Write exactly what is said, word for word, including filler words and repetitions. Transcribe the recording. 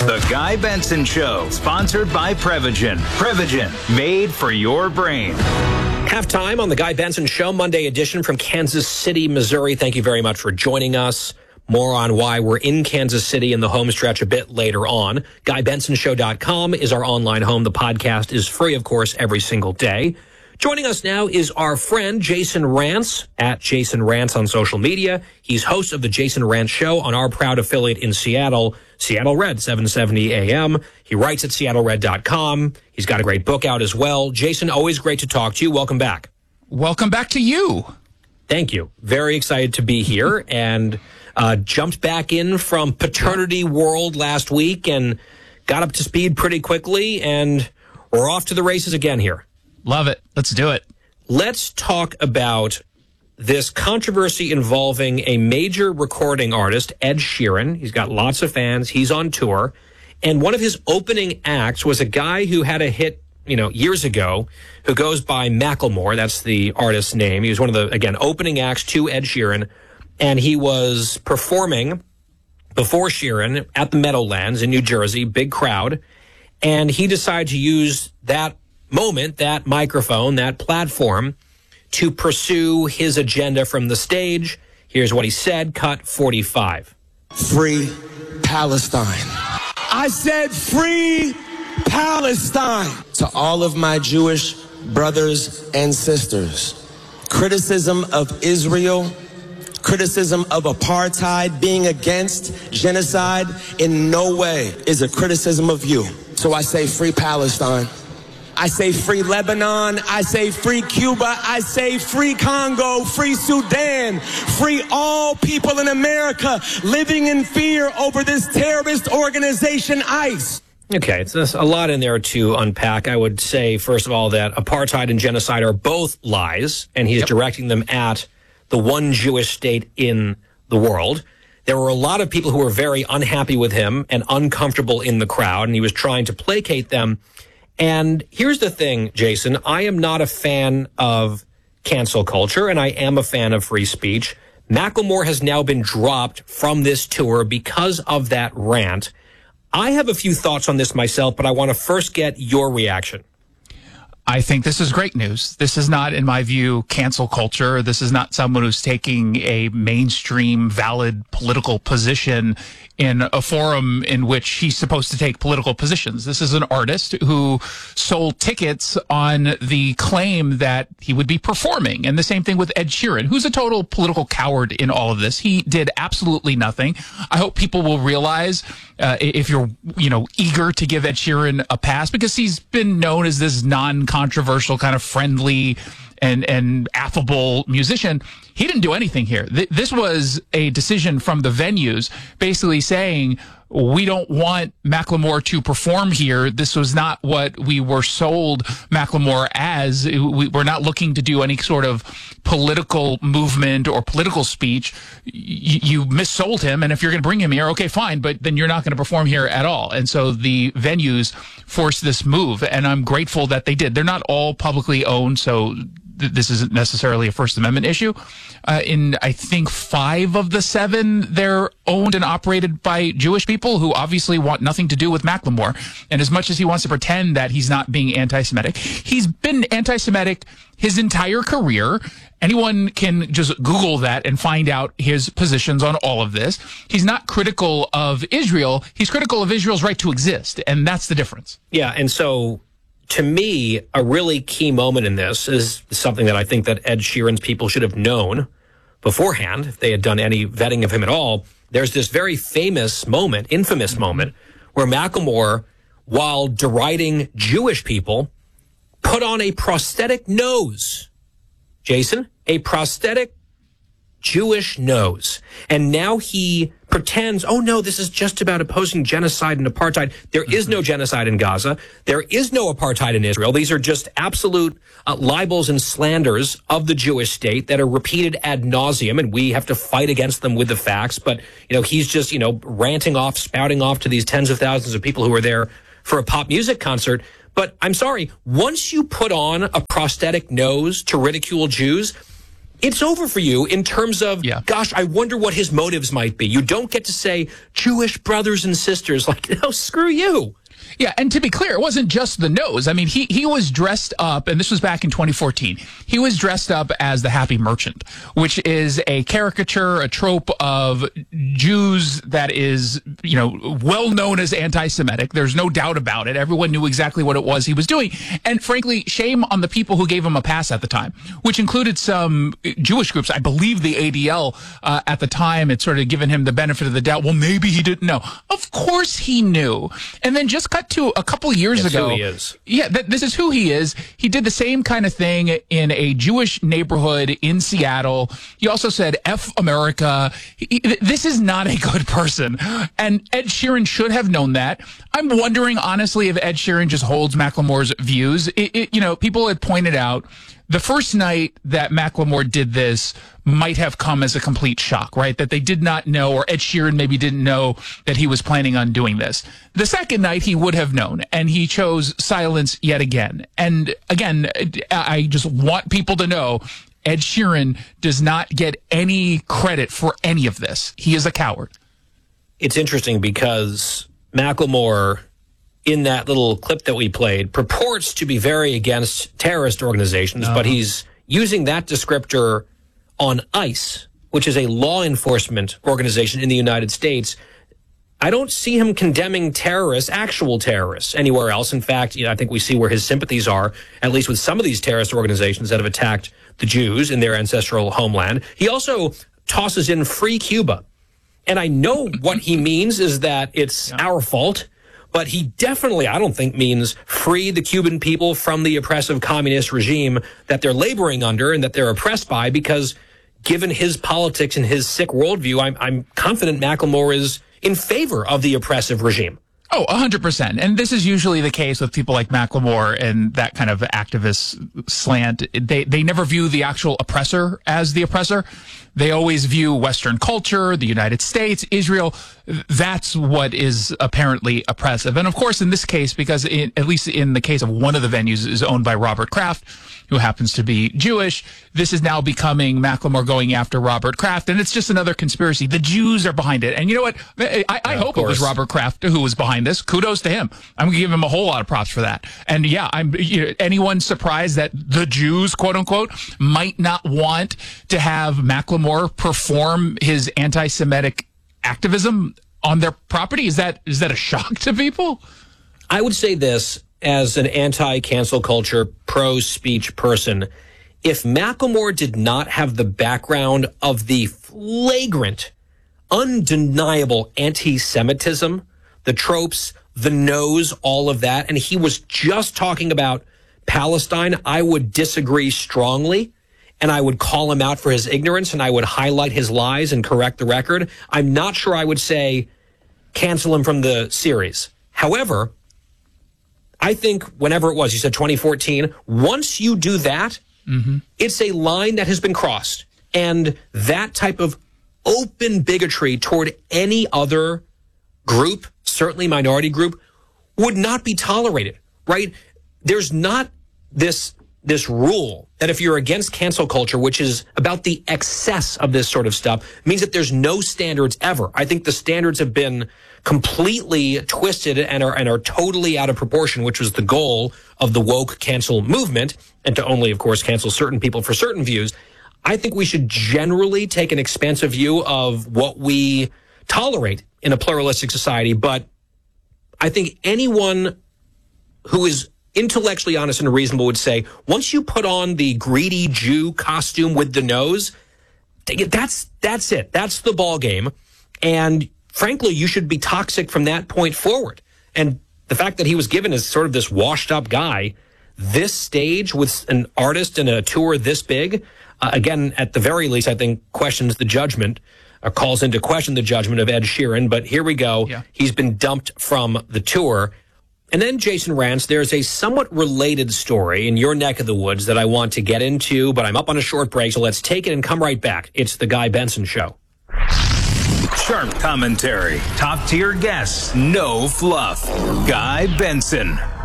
The Guy Benson Show, sponsored by Prevagen. Prevagen, made for your brain. Halftime on the Guy Benson Show, Monday edition from Kansas City, Missouri. Thank you very much for joining us. More on why we're in Kansas City in the home stretch a bit later on. Guy Benson Show dot com is our online home. The podcast is free, of course, every single day. Joining us now is our friend Jason Rantz, at Jason Rantz on social media. He's host of the Jason Rantz Show on our proud affiliate in Seattle, Seattle Red, seven seventy A M. He writes at Seattle Red dot com. He's got a great book out as well. Jason, always great to talk to you. Welcome back. Welcome back to you. Thank you. Very excited to be here, and uh, jumped back in from paternity world last week and got up to speed pretty quickly, and we're off to the races again here. Love it. Let's do it. Let's talk about this controversy involving a major recording artist, Ed Sheeran. He's got lots of fans. He's on tour. And one of his opening acts was a guy who had a hit, you know, years ago, who goes by Macklemore. That's the artist's name. He was one of the, again, opening acts to Ed Sheeran. And he was performing before Sheeran at the Meadowlands in New Jersey, big crowd. And he decided to use that moment, that microphone, that platform, to pursue his agenda from the stage. Here's what he said, cut forty-five. Free Palestine. I said free Palestine. To all of my Jewish brothers and sisters, criticism of Israel, criticism of apartheid, being against genocide, in no way is a criticism of you. So I say free Palestine. I say free Lebanon, I say free Cuba, I say free Congo, free Sudan, free all people in America living in fear over this terrorist organization, ICE. Okay, so there's a lot in there to unpack. I would say, first of all, that apartheid and genocide are both lies, and he's yep. directing them at the one Jewish state in the world. There were a lot of people who were very unhappy with him and uncomfortable in the crowd, and he was trying to placate them. And here's the thing, Jason, I am not a fan of cancel culture, and I am a fan of free speech. Macklemore has now been dropped from this tour because of that rant. I have a few thoughts on this myself, but I want to first get your reaction. I think this is great news. This is not, in my view, cancel culture. This is not someone who's taking a mainstream, valid political position in a forum in which he's supposed to take political positions. This is an artist who sold tickets on the claim that he would be performing. And the same thing with Ed Sheeran, who's a total political coward in all of this. He did absolutely nothing. I hope people will realize, uh, if you're, you know, eager to give Ed Sheeran a pass, because he's been known as this non-controversial, kind of friendly and and affable musician. He didn't do anything here. Th- this was a decision from the venues basically saying, we don't want Macklemore to perform here. This was not what we were sold Macklemore as. We, we're not looking to do any sort of political movement or political speech. Y- you missold him, and if you're going to bring him here, okay, fine, but then you're not going to perform here at all. And so the venues forced this move, and I'm grateful that they did. They're not all publicly owned, so this isn't necessarily a First Amendment issue. Uh, in, I think, five of the seven, they're owned and operated by Jewish people who obviously want nothing to do with Macklemore. And as much as he wants to pretend that he's not being anti-Semitic, he's been anti-Semitic his entire career. Anyone can just Google that and find out his positions on all of this. He's not critical of Israel. He's critical of Israel's right to exist. And that's the difference. Yeah, and so to me, a really key moment in this is something that I think that Ed Sheeran's people should have known beforehand, if they had done any vetting of him at all. There's this very famous moment, infamous moment, where Macklemore, while deriding Jewish people, put on a prosthetic nose. Jason, a prosthetic Jewish nose. And now he pretends, oh no, this is just about opposing genocide and apartheid. There mm-hmm. is no genocide in Gaza. There is no apartheid in Israel. These are just absolute uh, libels and slanders of the Jewish state that are repeated ad nauseum, and we have to fight against them with the facts. But, you know, he's just, you know, ranting off, spouting off to these tens of thousands of people who are there for a pop music concert. But I'm sorry, once you put on a prosthetic nose to ridicule Jews, it's over for you in terms of, yeah. gosh, I wonder what his motives might be. You don't get to say Jewish brothers and sisters. Like, no, screw you. Yeah, and to be clear, it wasn't just the nose. I mean, he, he was dressed up, and this was back in twenty fourteen. He was dressed up as the Happy Merchant, which is a caricature, a trope of Jews that is, you know, well known as anti-Semitic. There's no doubt about it. Everyone knew exactly what it was he was doing. And frankly, shame on the people who gave him a pass at the time, which included some Jewish groups. I believe the A D L uh, at the time had sort of given him the benefit of the doubt. Well, maybe he didn't know. Of course he knew. And then just cut to a couple years That's ago. Who he is. Yeah, th- this is who he is. He did the same kind of thing in a Jewish neighborhood in Seattle. He also said, F America. He, this is not a good person. And Ed Sheeran should have known that. I'm wondering, honestly, if Ed Sheeran just holds Macklemore's views. It, it, you know, people had pointed out the first night that Macklemore did this might have come as a complete shock, right? That they did not know, or Ed Sheeran maybe didn't know that he was planning on doing this. The second night he would have known, and he chose silence yet again. And again, I just want people to know Ed Sheeran does not get any credit for any of this. He is a coward. It's interesting because Macklemore, in that little clip that we played, purports to be very against terrorist organizations, uh-huh. but he's using that descriptor on ICE, which is a law enforcement organization in the United States. I don't see him condemning terrorists, actual terrorists, anywhere else. In fact, you know, I think we see where his sympathies are, at least with some of these terrorist organizations that have attacked the Jews in their ancestral homeland. He also tosses in free Cuba. And I know what he means is that it's yeah. our fault. But he definitely, I don't think, means free the Cuban people from the oppressive communist regime that they're laboring under and that they're oppressed by, because given his politics and his sick worldview, I'm, I'm confident Macklemore is in favor of the oppressive regime. Oh, one hundred percent. And this is usually the case with people like Macklemore and that kind of activist slant. They they never view the actual oppressor as the oppressor. They always view Western culture, the United States, Israel. That's what is apparently oppressive. And of course, in this case, because in, at least in the case of one of the venues is owned by Robert Kraft, who happens to be Jewish, this is now becoming Macklemore going after Robert Kraft. And it's just another conspiracy. The Jews are behind it. And you know what? I, I yeah, hope it was Robert Kraft who was behind this. Kudos to him. I'm going to give him a whole lot of props for that. And yeah, I'm you know, anyone surprised that the Jews, quote unquote, might not want to have Macklemore perform his anti-Semitic activism on their property? Is that is that a shock to people? I would say this as an anti-cancel culture, pro-speech person. If Macklemore did not have the background of the flagrant, undeniable anti-Semitism, the tropes, the nose, all of that, and he was just talking about Palestine, I would disagree strongly. And I would call him out for his ignorance, and I would highlight his lies and correct the record. I'm not sure I would say cancel him from the series. However, I think whenever it was, you said twenty fourteen, once you do that, mm-hmm. it's a line that has been crossed. And that type of open bigotry toward any other group, certainly minority group, would not be tolerated, right? There's not this... this rule that if you're against cancel culture, which is about the excess of this sort of stuff, means that there's no standards ever. I think the standards have been completely twisted and are and are totally out of proportion, which was the goal of the woke cancel movement, and to only, of course, cancel certain people for certain views. I think we should generally take an expansive view of what we tolerate in a pluralistic society, but I think anyone who is intellectually honest and reasonable would say, once you put on the greedy Jew costume with the nose, that's that's it. That's the ball game. And frankly, you should be toxic from that point forward. And the fact that he was given as sort of this washed up guy, this stage with an artist and a tour this big, uh, again, at the very least, I think questions the judgment, or calls into question the judgment of Ed Sheeran. But here we go. Yeah. He's been dumped from the tour. And then, Jason Rantz, there's a somewhat related story in your neck of the woods that I want to get into, but I'm up on a short break, so let's take it and come right back. It's the Guy Benson Show. Sharp commentary, top-tier guests, no fluff. Guy Benson.